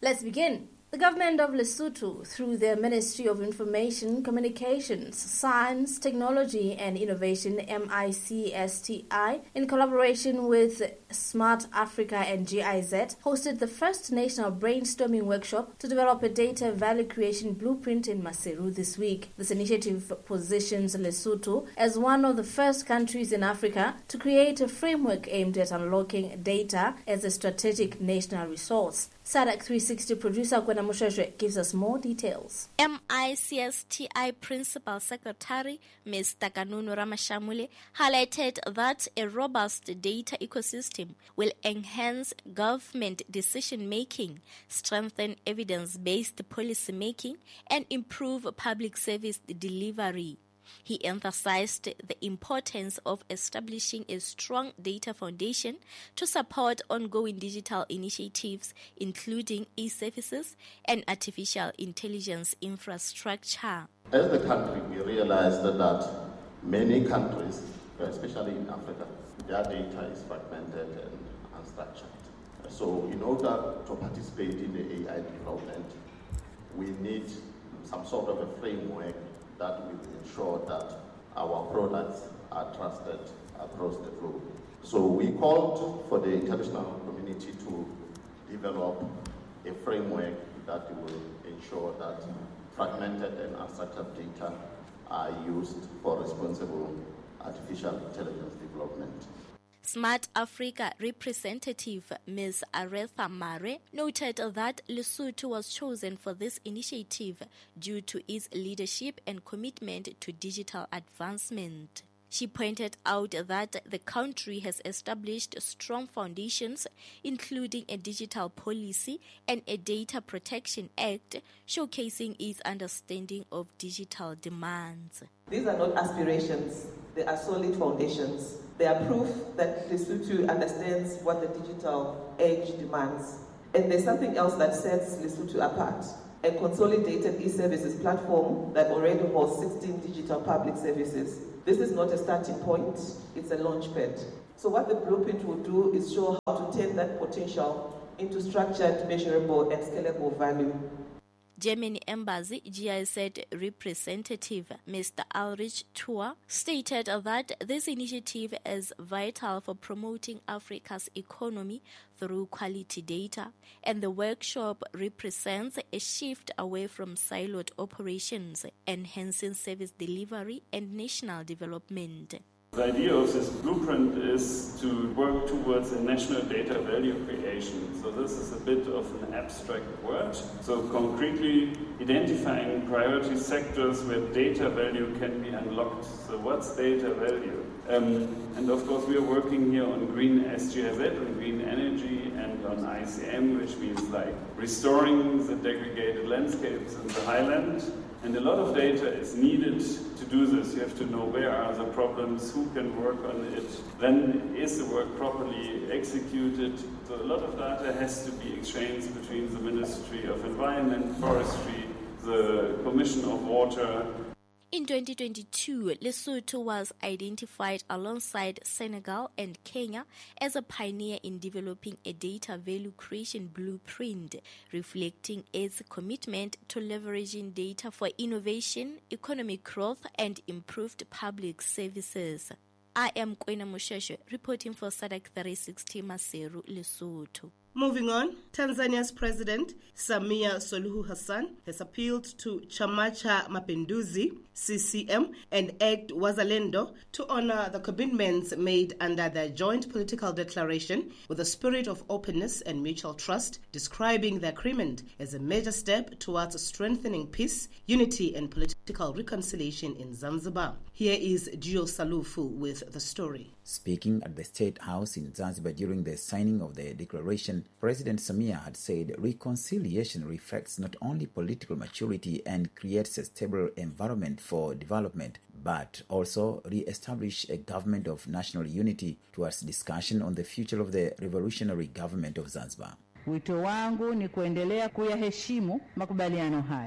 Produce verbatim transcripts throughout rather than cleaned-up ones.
Let's begin. The government of Lesotho, through their Ministry of Information, Communications, Science, Technology and Innovation, M I C S T I, in collaboration with Smart Africa and G I Z, hosted the first national brainstorming workshop to develop a data value creation blueprint in Maseru this week. This initiative positions Lesotho as one of the first countries in Africa to create a framework aimed at unlocking data as a strategic national resource. SADC three sixty producer Kwena Musheshwe gives us more details. M I C S T I Principal Secretary Miz Takanunu Ramashamule highlighted that a robust data ecosystem will enhance government decision-making, strengthen evidence-based policy-making, and improve public service delivery. He emphasized the importance of establishing a strong data foundation to support ongoing digital initiatives, including e-services and artificial intelligence infrastructure. As a country, we realized that many countries, especially in Africa, their data is fragmented and unstructured. So in order to participate in the A I development, we need some sort of a framework that will ensure that our products are trusted across the globe. So we called for the international community to develop a framework that will ensure that fragmented and unstructured data are used for responsible artificial intelligence development. Smart Africa representative Miz Aretha Mare noted that Lesotho was chosen for this initiative due to its leadership and commitment to digital advancement. She pointed out that the country has established strong foundations, including a digital policy and a data protection act, showcasing its understanding of digital demands. These are not aspirations, they are solid foundations. They are proof that Lesotho understands what the digital age demands. And there's something else that sets Lesotho apart. A consolidated e-services platform that already holds sixteen digital public services. This is not a starting point, it's a launchpad. So what the blueprint will do is show how to turn that potential into structured, measurable, and scalable value. Germany Embassy G I Z representative Mister Ulrich Thur stated that this initiative is vital for promoting Africa's economy through quality data, and the workshop represents a shift away from siloed operations, enhancing service delivery and national development. The idea of this blueprint is to work towards a national data value creation. So this is a bit of an abstract word. So concretely identifying priority sectors where data value can be unlocked. So what's data value? Um, and of course we are working here on green S G I Z, on green energy, and on I C M, which means like restoring the degraded landscapes in the highland. And a lot of data is needed to do this. You have to know where are the problems, who can work on it, then is the work properly executed. So a lot of data has to be exchanged between the Ministry of Environment, Forestry, the Commission of Water. In twenty twenty-two, Lesotho was identified alongside Senegal and Kenya as a pioneer in developing a data value creation blueprint, reflecting its commitment to leveraging data for innovation, economic growth, and improved public services. I am Kwena Musheshwe, reporting for SADC three sixty Maseru, Lesotho. Moving on, Tanzania's President Samia Suluhu Hassan has appealed to Chama cha Mapinduzi, C C M, and ACT Wazalendo to honor the commitments made under their joint political declaration with a spirit of openness and mutual trust, describing the agreement as a major step towards strengthening peace, unity, and political reconciliation in Zanzibar. Here is Gio Salufu with the story. Speaking at the State House in Zanzibar during the signing of the declaration, President Samia had said reconciliation reflects not only political maturity and creates a stable environment for development, but also re-establish a government of national unity towards discussion on the future of the revolutionary government of Zanzibar. Wito wangu ni kuendelea kuyaheshimu makubaliano haya.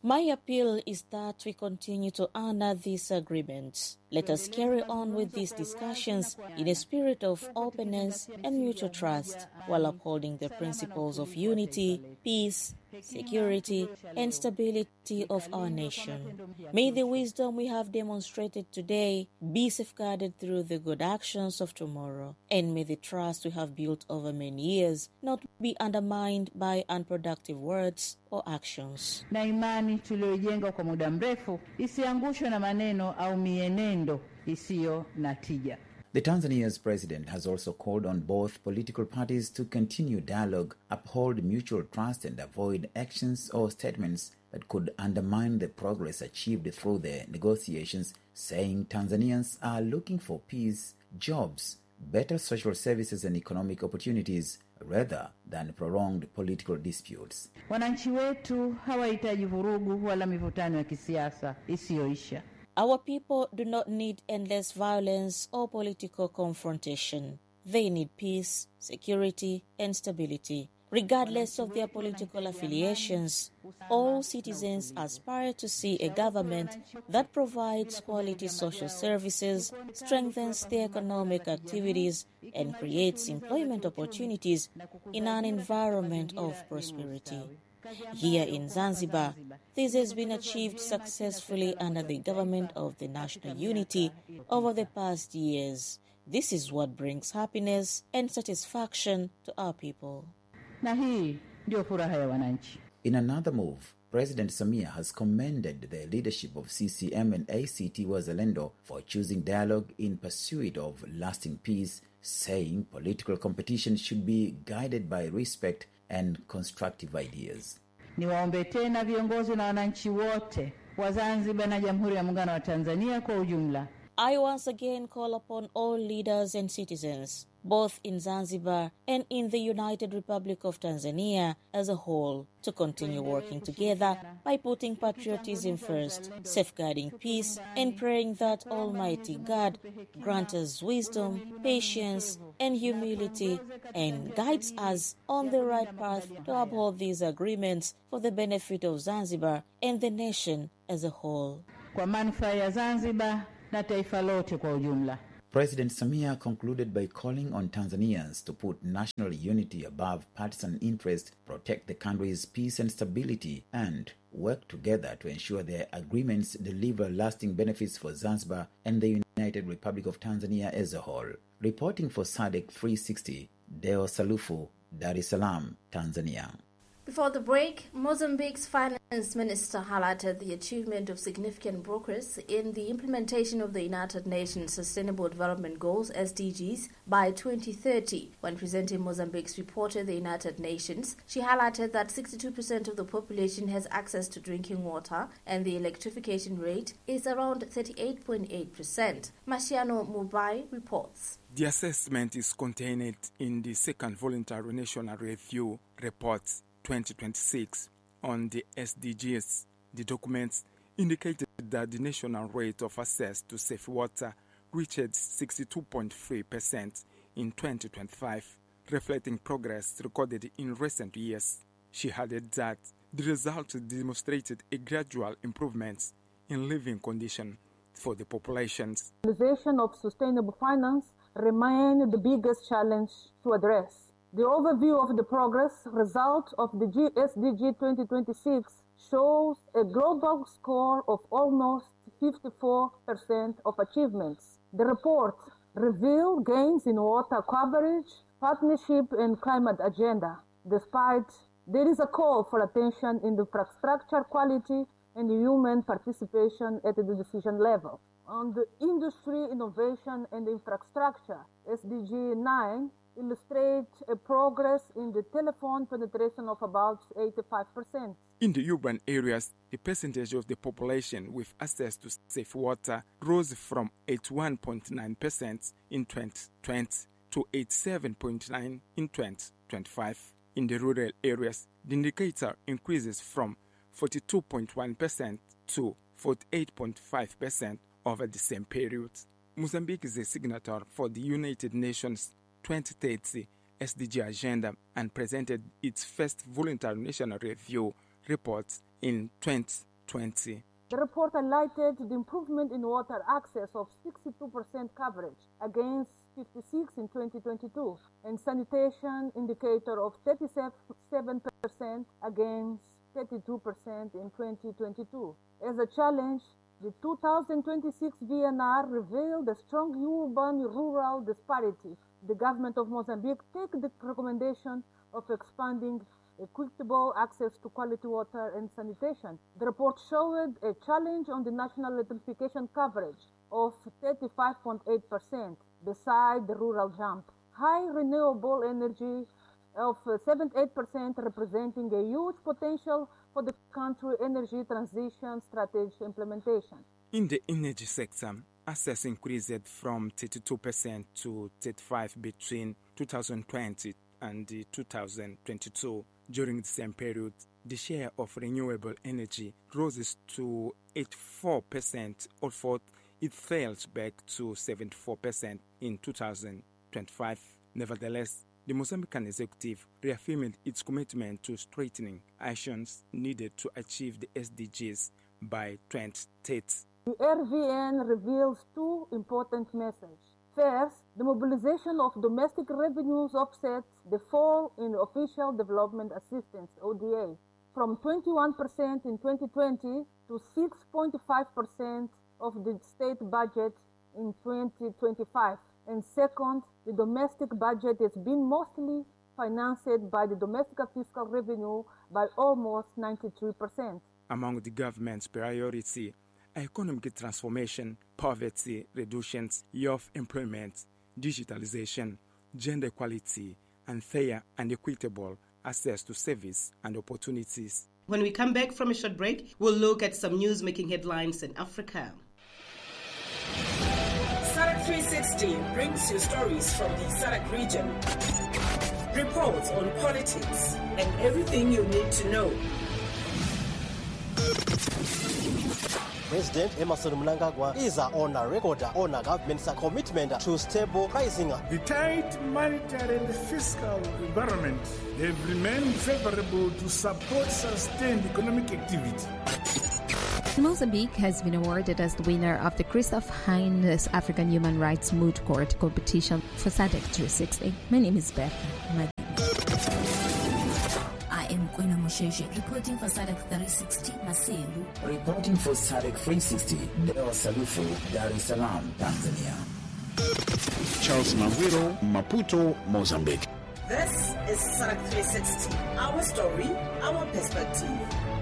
My appeal is that we continue to honor these agreements. Let us carry on with these discussions in a spirit of openness and mutual trust, while upholding the principles of unity, peace, security, and stability of our nation. May the wisdom we have demonstrated today be safeguarded through the good actions of tomorrow, and may the trust we have built over many years not be undermined by unproductive words or actions. Na imani tuliyojenga kwa muda mrefu isiangushwe na maneno au mienendo isiyo na tija. The Tanzania's president has also called on both political parties to continue dialogue, uphold mutual trust, and avoid actions or statements that could undermine the progress achieved through the negotiations, saying Tanzanians are looking for peace, jobs, better social services and economic opportunities rather than prolonged political disputes. Wananchi wetu hawahitaji vurugu wala mivutano ya kisiasa isiyoisha. Our people do not need endless violence or political confrontation. They need peace, security, and stability. Regardless of their political affiliations, all citizens aspire to see a government that provides quality social services, strengthens their economic activities, and creates employment opportunities in an environment of prosperity. Here in Zanzibar, this has been achieved successfully under the government of the national unity over the past years. This is what brings happiness and satisfaction to our people. Na hii ndio furaha ya wananchi. In another move, President Samia has commended the leadership of C C M and A C T Wazalendo for choosing dialogue in pursuit of lasting peace, saying political competition should be guided by respect and constructive ideas. Niwaombe tena viongozi na wananchi wote wa Zanzibar na Jamhuri ya Muungano wa Tanzania kwa ujumla. I once again call upon all leaders and citizens, both in Zanzibar and in the United Republic of Tanzania as a whole, to continue working together by putting patriotism first, safeguarding peace, and praying that Almighty God grant us wisdom, patience, and humility, and guides us on the right path to uphold these agreements for the benefit of Zanzibar and the nation as a whole. Kwa manufaa ya Zanzibar na taifa lote kwa ujumla. President Samia concluded by calling on Tanzanians to put national unity above partisan interest, protect the country's peace and stability, and work together to ensure their agreements deliver lasting benefits for Zanzibar and the United Republic of Tanzania as a whole. Reporting for S A D C three sixty, Deo Salufu, Dar es Salaam, Tanzania. Before the break, Mozambique's finance minister highlighted the achievement of significant progress in the implementation of the United Nations Sustainable Development Goals, S D Gs, by twenty thirty. When presenting Mozambique's report at the United Nations, she highlighted that sixty-two percent of the population has access to drinking water and the electrification rate is around thirty-eight point eight percent. Marciano Mubai reports. The assessment is contained in the second voluntary national review report twenty twenty-six on the S D Gs. The documents indicated that the national rate of access to safe water reached sixty-two point three percent in twenty twenty-five, reflecting progress recorded in recent years. She added that the results demonstrated a gradual improvement in living conditions for the populations. The realization of sustainable finance remains the biggest challenge to address. The overview of the progress result of the S D G twenty twenty-six shows a global score of almost fifty-four percent of achievements. The report revealed gains in water coverage, partnership, and climate agenda. Despite there is a call for attention in the infrastructure quality and human participation at the decision level. On the industry, innovation, and infrastructure, S D G nine illustrates a progress in the telephone penetration of about eighty-five percent. In the urban areas, the percentage of the population with access to safe water rose from eighty-one point nine percent in twenty twenty to eighty-seven point nine percent in twenty twenty-five. In the rural areas, the indicator increases from forty-two point one percent to forty-eight point five percent over the same period. Mozambique is a signatory for the United Nations twenty thirty S D G agenda and presented its first voluntary national review report in twenty twenty. The report highlighted the improvement in water access of sixty-two percent coverage against fifty-six in twenty twenty-two, and sanitation indicator of thirty-seven percent against thirty-two percent in twenty twenty-two. As a challenge, the two thousand twenty-six V N R revealed a strong urban-rural disparity. The government of Mozambique take the recommendation of expanding equitable access to quality water and sanitation. The report showed a challenge on the national electrification coverage of thirty-five point eight percent, beside the rural jump. High renewable energy of seventy-eight percent, representing a huge potential for the country energy transition strategy implementation. In the energy sector, access increased from thirty-two percent to thirty-five percent between two thousand twenty and two thousand twenty-two. During the same period, the share of renewable energy rose to eighty-four percent, although it fell back to seventy-four percent in two thousand twenty-five. Nevertheless, the Mozambican executive reaffirmed its commitment to strengthening actions needed to achieve the S D Gs by twenty thirty. The R V N reveals two important messages. First, the mobilization of domestic revenues offsets the fall in official development assistance, O D A, from twenty-one percent in twenty twenty to six point five percent of the state budget in twenty twenty-five. And second, the domestic budget has been mostly financed by the domestic fiscal revenue by almost ninety-three percent. Among the government's priorities, economic transformation, poverty reduction, youth employment, digitalization, gender equality, and fair and equitable access to service and opportunities. When we come back from a short break, we'll look at some news making headlines in Africa. SADC three sixty brings you stories from the SADC region, reports on politics, and everything you need to know. President Emmerson Mnangagwa is on a record on a government's commitment to stable pricing. The tight monetary and fiscal environment have remained favorable to support sustained economic activity. Mozambique has been awarded as the winner of the Christoph Heinz African Human Rights Moot Court competition for SADC three sixty. My name is Beth. I am Kwena Mosheje, reporting for SADC three sixty, Maseru. Reporting for SADC three sixty, Deo Salufu, Dar es Salaam, Tanzania. Charles Mawiro, Maputo, Mozambique. This is SADC three sixty, our story, our perspective.